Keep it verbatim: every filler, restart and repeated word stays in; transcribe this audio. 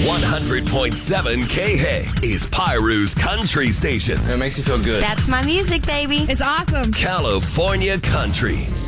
one hundred point seven K H A is Pyru's country station. It makes you feel good. That's my music, baby. It's awesome. California Country.